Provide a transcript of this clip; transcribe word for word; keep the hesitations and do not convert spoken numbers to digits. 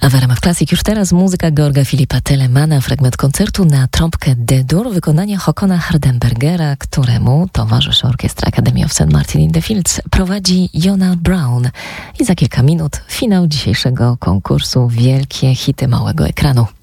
A w R M F Classic już teraz muzyka Georga Filipa Telemana, fragment koncertu na trąbkę D-dur, wykonanie Haakona Hardenbergera, któremu towarzyszy Orkiestra Academy of Saint Martin in the Fields, prowadzi Jona Brown. I za kilka minut finał dzisiejszego konkursu Wielkie hity małego ekranu.